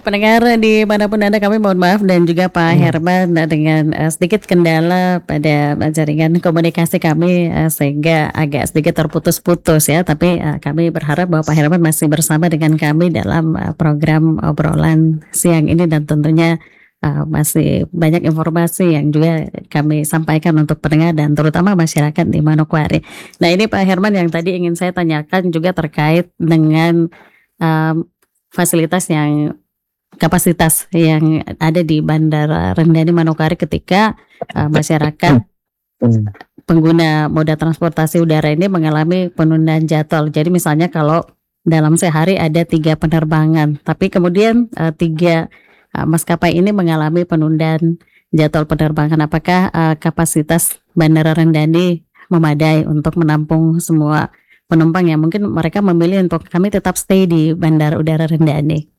pendengar dimanapun Anda, kami mohon maaf dan juga Pak Herman dengan sedikit kendala pada jaringan komunikasi kami sehingga agak sedikit terputus-putus ya. Tapi kami berharap bahwa Pak Herman masih bersama dengan kami dalam program obrolan siang ini, dan tentunya masih banyak informasi yang juga kami sampaikan untuk pendengar dan terutama masyarakat di Manokwari. Nah, ini Pak Herman yang tadi ingin saya tanyakan juga terkait dengan fasilitas yang kapasitas yang ada di Bandara Rendani Manokwari ketika masyarakat pengguna moda transportasi udara ini mengalami penundaan jadwal. Jadi misalnya kalau dalam sehari ada 3 penerbangan, tapi kemudian 3 maskapai ini mengalami penundaan jadwal penerbangan. Apakah kapasitas Bandara Rendani memadai untuk menampung semua penumpang yang mungkin mereka memilih untuk kami tetap stay di Bandara Udara Rendani?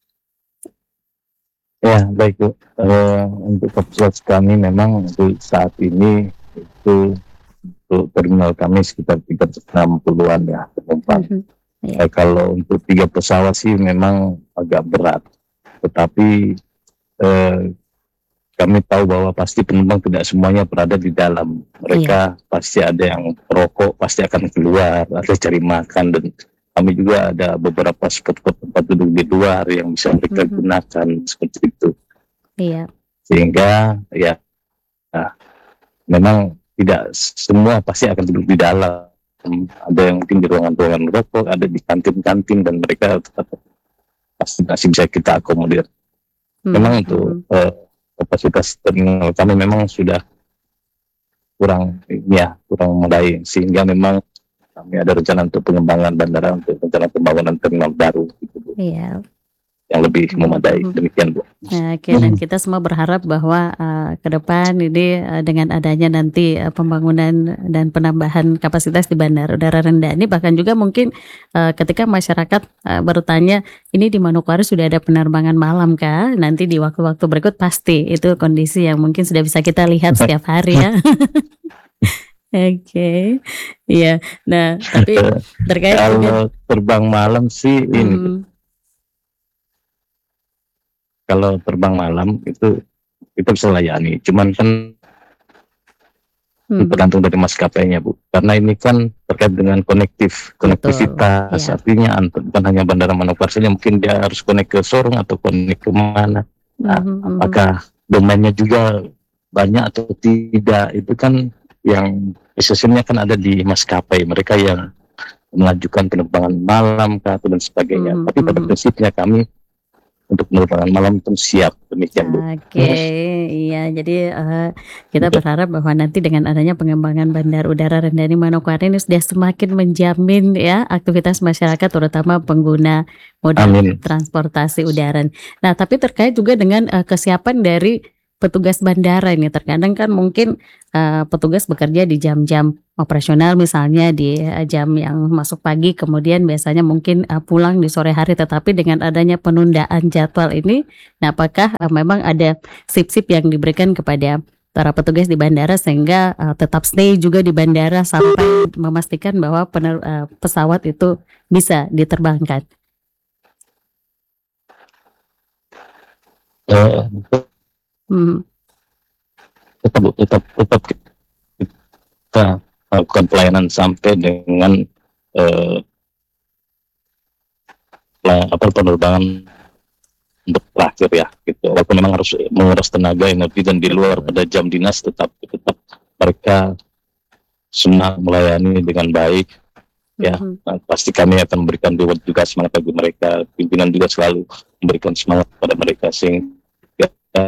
Ya, baik Bu. Untuk kapasitas kami memang untuk saat ini itu untuk terminal kami sekitar 360-an ya penumpang. Kalau untuk 3 pesawat sih memang agak berat, tetapi kami tahu bahwa pasti penumpang tidak semuanya berada di dalam. Mereka pasti ada yang rokok, pasti akan keluar, ada cari makan, dan kami juga ada beberapa spot-spot tempat duduk di luar yang bisa mereka gunakan seperti itu. Iya. Sehingga ya, memang tidak semua pasti akan duduk di dalam. Ada yang mungkin di ruangan-ruangan rokok, ada di kantin-kantin, dan mereka tetap pasti masih bisa kita akomodir. Memang untuk kapasitas terminal kami memang sudah kurang memadai, sehingga memang kami ada rencana untuk pengembangan bandara, untuk rencana pembangunan terminal baru gitu, Bu. Iya. Yang lebih memadai. Demikian, Bu. Oke, dan kita semua berharap bahwa ke depan ini dengan adanya nanti pembangunan dan penambahan kapasitas di Bandara Udara Rendani, bahkan juga mungkin ketika masyarakat bertanya, ini di Manokwari sudah ada penerbangan malam kah? Nanti di waktu-waktu berikut pasti itu kondisi yang mungkin sudah bisa kita lihat setiap hari ya. Oke, iya. Nah, tapi terkait kalau terbang malam sih ini, kalau terbang malam itu kita bisa layani, cuman kan tergantung dari maskapainya, Bu. Karena ini kan terkait dengan konektivitas, artinya bukan hanya Bandara Manokwari saja, mungkin dia harus konek ke Sorong atau konek ke mana. Nah, apakah domainnya juga banyak atau tidak, itu kan yang decision-nya kan ada di maskapai mereka yang mengajukan penerbangan malam atau dan sebagainya. Tapi pada prinsipnya kami untuk penerbangan malam pun siap, demikian, Bu. Oke, iya. Jadi kita berharap bahwa nanti dengan adanya pengembangan Bandara Udara Rendani Manokwari ini sudah semakin menjamin ya aktivitas masyarakat, terutama pengguna moda transportasi udara. Nah, tapi terkait juga dengan kesiapan dari petugas bandara ini, terkadang kan mungkin petugas bekerja di jam-jam operasional, misalnya di jam yang masuk pagi, kemudian biasanya mungkin pulang di sore hari, tetapi dengan adanya penundaan jadwal ini, nah apakah memang ada sip-sip yang diberikan kepada para petugas di bandara sehingga tetap stay juga di bandara sampai memastikan bahwa pesawat itu bisa diterbangkan? Tetap kita lakukan pelayanan sampai dengan penerbangan untuk terakhir ya, gitu. Walaupun memang harus menguras tenaga, energi, dan di luar pada jam dinas tetap mereka semua melayani dengan baik ya. Nah, pasti kami akan memberikan juga semangat bagi mereka, pimpinan juga selalu memberikan semangat pada mereka sehingga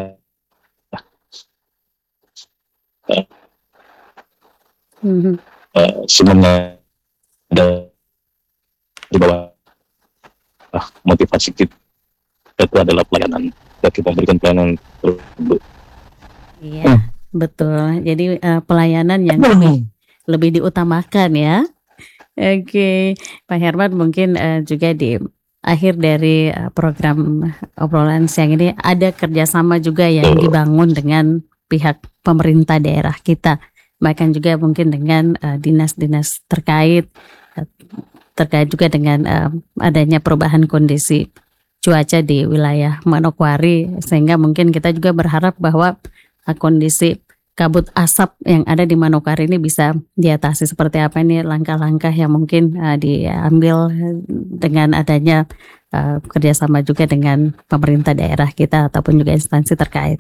sebenarnya ada di bawah motivasi kita itu adalah pelayanan, kita memberikan pelayanan tersebut. Iya, betul. Jadi pelayanan yang lebih diutamakan ya. Oke, Pak Herman, mungkin juga di akhir dari program obrolan siang ini ada kerjasama juga yang dibangun dengan pihak pemerintah daerah kita, bahkan juga mungkin dengan dinas-dinas terkait juga dengan adanya perubahan kondisi cuaca di wilayah Manokwari, sehingga mungkin kita juga berharap bahwa kondisi kabut asap yang ada di Manokwari ini bisa diatasi. Seperti apa ini langkah-langkah yang mungkin diambil dengan adanya kerjasama juga dengan pemerintah daerah kita ataupun juga instansi terkait.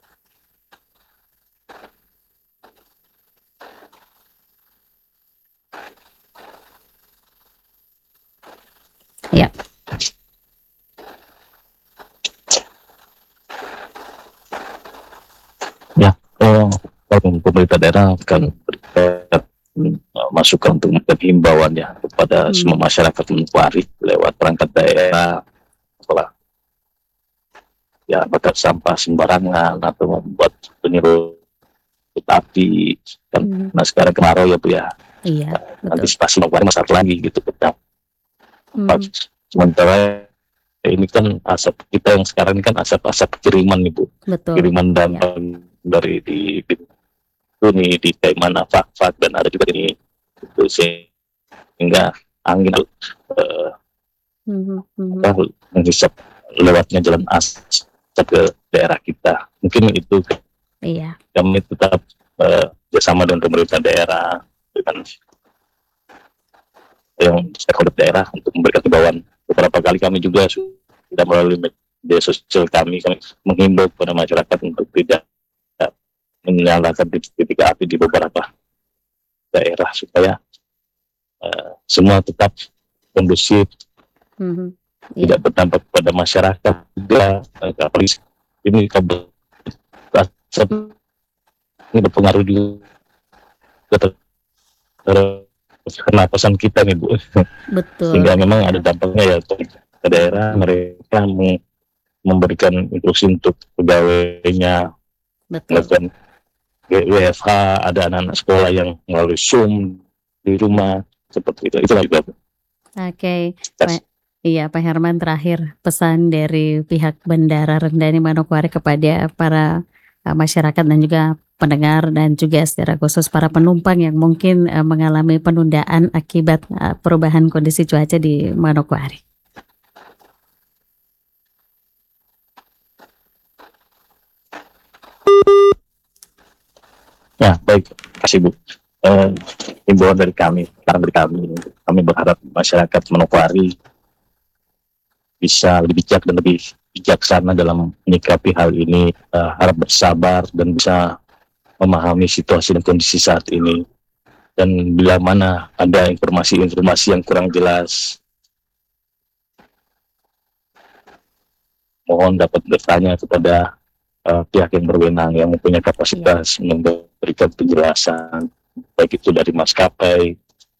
Ya. Ya, kalau pemerintah daerah akan berikan masukan untuk memberikan himbauannya kepada semua masyarakat Manokwari lewat perangkat daerah, setelah ya bakar sampah sembarangan atau membuat penyerut api kan. Nah sekarang kemarau ya Bu ya. Iya. Antisipasi Manokwari masalah lagi gitu. Sementara ini kan asap kita yang sekarang ini kan asap kiriman nih Bu. Betul. Kiriman dampak dari di Taimana, Fakfak, dan ada juga ini itu, sehingga angin menghisap lewatnya jalan asap ke daerah kita. Mungkin itu kami tetap bersama dengan pemerintah daerah, dengan yang stakeholder daerah untuk memberikan himbauan. Beberapa kali kami juga sudah melalui media sosial kami menghimbau kepada masyarakat untuk tidak menyalakan titik api di beberapa daerah supaya semua tetap kondusif, tidak berdampak pada masyarakat juga. Ini kabut asap ini berpengaruh juga pernapasan kita nih Bu. Betul. Sehingga memang ada dampaknya ya ke daerah. Mereka memberikan instruksi untuk pegawainya melakukan WFH, ada anak-anak sekolah yang melalui Zoom di rumah seperti itu. Itulah juga. Oke. Iya Pak Herman, terakhir pesan dari pihak Bandara Rendani Manokwari kepada para masyarakat dan juga pendengar, dan juga secara khusus para penumpang yang mungkin mengalami penundaan akibat perubahan kondisi cuaca di Manokwari. Ya, baik, terima kasih Bu. Himbauan dari kami berharap masyarakat Manokwari bisa lebih bijak dan lebih bijaksana dalam menyikapi hal ini, harap bersabar dan bisa memahami situasi dan kondisi saat ini. Dan bila mana ada informasi-informasi yang kurang jelas, mohon dapat bertanya kepada pihak yang berwenang yang mempunyai kapasitas memberikan penjelasan, baik itu dari maskapai,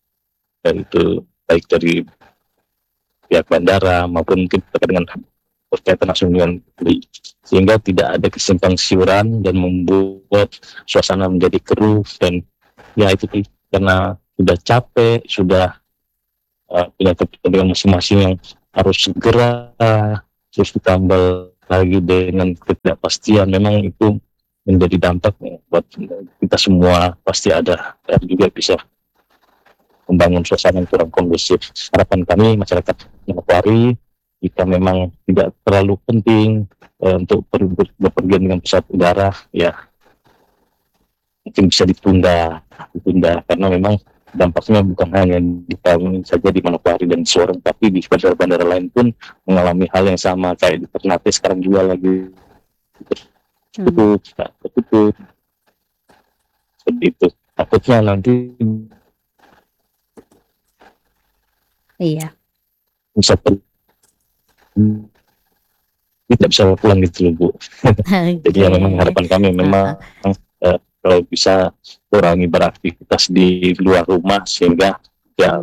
baik dari pihak bandara maupun mungkin dengan berkaitan langsung dengan sehingga tidak ada kesimpang siuran dan membuat suasana menjadi keruh. Dan ya itu karena sudah capek, sudah punya kepentingan masing-masing yang harus segera, terus ditambah lagi dengan ketidakpastian, memang itu menjadi dampak buat kita semua. Pasti ada juga bisa membangun suasana yang kurang kondusif. Harapan kami masyarakat Manokwari, jika memang tidak terlalu penting untuk berpergian dengan pesawat udara, ya mungkin bisa ditunda karena memang dampaknya bukan hanya di kami saja di Manokwari dan Sorong, tapi di bandara-bandara lain pun mengalami hal yang sama. Kayak di Ternate sekarang juga lagi tutup seperti itu. Takutnya nanti bisa tidak bisa pulang gitu Bu. Jadi ya memang harapan kami memang kalau bisa kurangi beraktivitas di luar rumah sehingga ya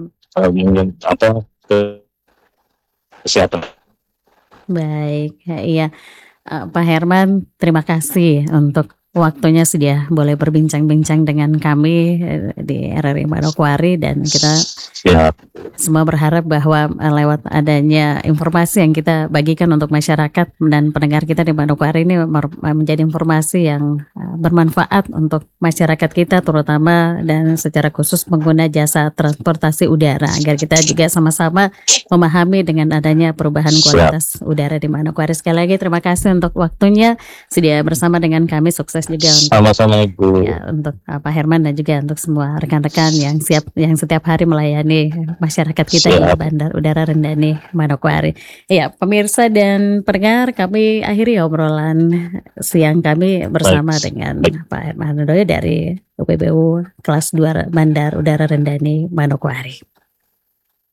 kesehatan. Baik, iya Pak Herman, terima kasih untuk waktunya sudah boleh berbincang-bincang dengan kami di RRI Manokwari, dan kita Siap. Semua berharap bahwa lewat adanya informasi yang kita bagikan untuk masyarakat dan pendengar kita di Manokwari ini menjadi informasi yang bermanfaat untuk masyarakat kita terutama dan secara khusus pengguna jasa transportasi udara, agar kita juga sama-sama memahami dengan adanya perubahan kualitas udara di Manokwari. Sekali lagi terima kasih untuk waktunya sedia bersama dengan kami, sukses juga untuk Sama-sama Ibu. ya, untuk Pak Herman dan juga untuk semua rekan-rekan yang setiap hari melayani masyarakat kita di Bandar Udara Rendani Manokwari. Ya, pemirsa dan pendengar, kami akhiri obrolan siang kami bersama dengan Pak Herman Handoyo dari UPBU kelas 2 Bandar Udara Rendani Manokwari.